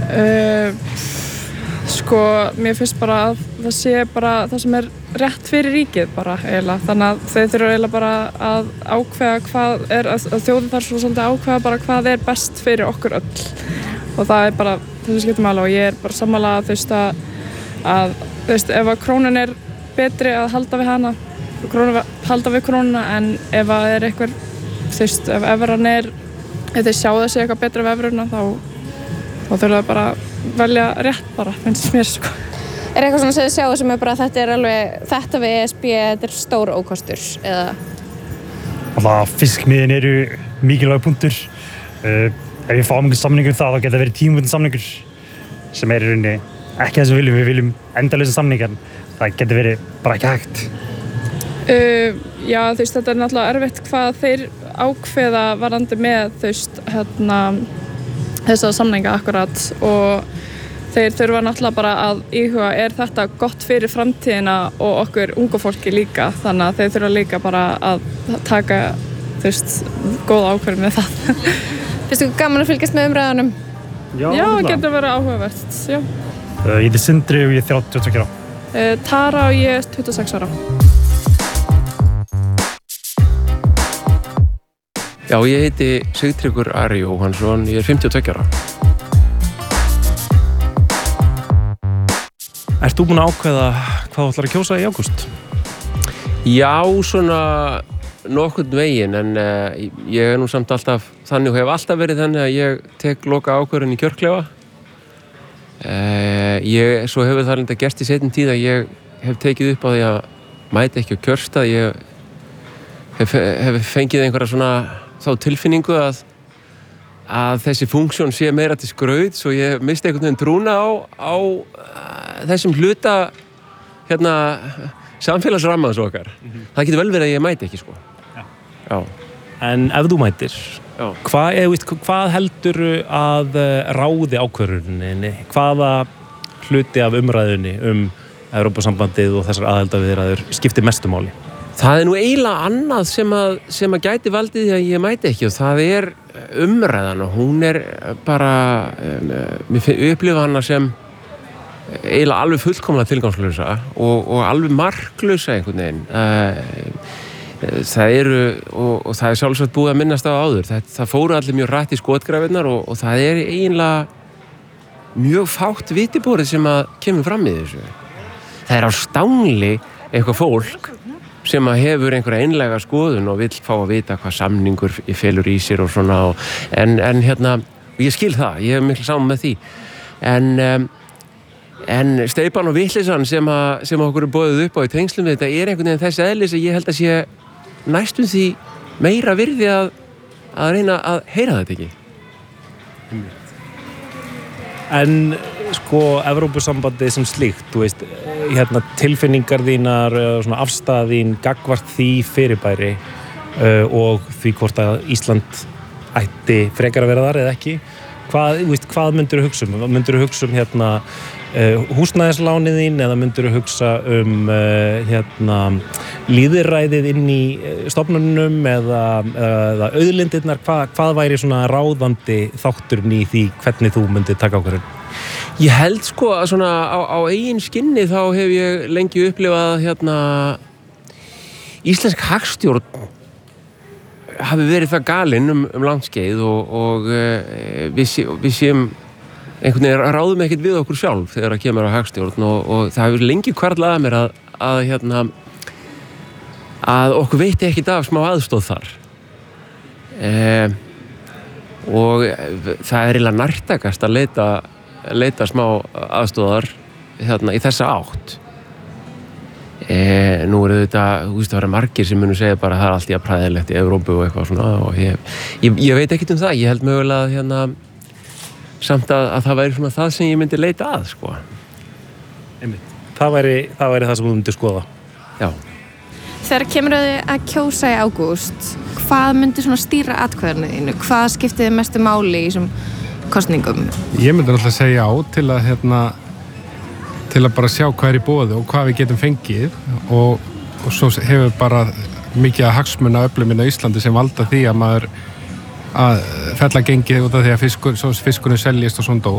Sko, mér finnst bara að það sé bara það sem rétt fyrir ríkið bara eiginlega. Þannig að þau þurfa eiginlega bara að ákveða hvað að þjóðin þarf svo svolítið að ákveða bara hvað best fyrir okkur öll. Og það bara þessi skiptir máli og ég bara sammála að ef að krónan betri að halda við hana, halda við krónuna en ef að eitthvað, ef evran ef þeir sjá þessi eitthvað betra við evruna þá þurfa það bara velja rétt bara, finnst mér sko. Eitthvað svona sem þið sjáu sem bara þetta við ESB, þetta stór ókostur eða? Alltaf fiskmiðin eru mikilvæg punktur. Ef ég fá einhvern samningur þá geta verið tímabundinn samningur sem í rauninni ekki það sem við viljum endalausa samningar. Það getur verið bara ekki hægt. Já, þetta náttúrulega erfitt hvað þeir ákveða varðandi með þessa samninga akkurat og þeir þurfa náttúrulega bara að íhuga þetta gott fyrir framtíðina og okkur unga fólki líka þannig að þeir þurfa líka bara að taka góða ákvörðun með það. Finnst þú gaman að fylgjast með umræðunum? Já, það getur verið áhugavert, já. Ég heiti Sindri og ég 32 ára. Tara og ég 26 ára. Já, ég heiti Sigtryggur Ari Jóhannsson, ég 52 ára. Ert þú búinn að ákveða hvað þú ætlar að kjósa í ágúst? Já, svona nokkurn veginn, en ég nú samt alltaf þannig og hef alltaf verið þannig að ég tek loka ákvörðun í kjörklefa. Svo hefur það reynda gerst í seinni tíð að ég hef tekið upp á því að mæta ekki á kjörstað. Ég hef fengið einhverja svona þá tilfinningu að þessi funksjón sé meira til skrauts og ég misti einhvern veginn trúna á þessum hluta samfélagsrammaðs okkar. Það getur vel verið að ég mæti ekki sko. Já. En ef þú mætir, hvað heldurðu að ráði ákvörðuninni? Hvaða hluti af umræðunni Evrópusambandið og þessar aðildarviðræður skiptir mestu máli? Það nú eiginlega annað sem að gæti valdið því að ég mæti ekki og það umræðan og hún bara, mér upplifa hana sem eiginlega alveg fullkomlega tilgangslausa og alveg marklausa einhvern veginn. Og það sjálfsagt búið að minnast á áður. Það fóru allir mjög rætt í skotgrafirnar og það eiginlega mjög fátt vitiborið sem að kemur fram í þessu. Það á stangli eitthvað fólk sem að hefur einhverja einlega skoðun og vill fá að vita hvað samningur felur í sér og svona en ég skil það, ég hef miklu saman með því en steypan og vitleysan sem okkur boðið upp á í tengslum við þetta einhvern veginn þess eðlis að ég held að sé næstum því meira virði að reyna að heyra þetta ekki. En Evrópusambandið sem slíkt, þú veist, tilfinningar þínar, svona afstaða þín gagnvart því fyrirbæri og því hvort að Ísland ætti frekar að vera þar eða ekki. Hvað myndirðu hugsa um? Myndirðu hugsa um húsnæðislánið þín eða myndirðu hugsa um lýðræðið inn í stofnunum eða auðlindirnar? Hvað væri svona ráðandi þátturinn í því hvernig þú myndir taka ákvörðun? Ég held sko að svona á eigin skinni þá hef ég lengi upplifað íslensk hagstjórn hafi verið það galinn langt skeið og við séum einhvern veginn ráðum ekkert við okkur sjálf þegar það kemur á hagstjórn og það hefur lengi hvarflað að mér að okkur veitti ekkert af smá aðstoð þar. Og það eiginlega nærtækast að leita smá aðstoðar í þessa átt. Nú þetta, það eru margir sem munu segja bara að það allt jafnræðilegt í Evrópu og eitthvað svona og ég veit ekkert um það. Ég held mögulega samt að það væri svona það sem ég myndi leita að sko. Það væri það sem þú myndir skoða. Já. Þegar kemur að kjósa í ágúst, hvað myndi svona stýra atkvæðinu þínu? Hvað skiptir þið mestu máli í þessum kosningum? Ég myndi alltaf segja já til að bara sjá hvað í boði og hvað við getum fengið og svo hefur bara mikið að hagsmuna öflum á Íslandi sem valda því að maður að fellagengið út af því að fiskurinn seljist og svona dót.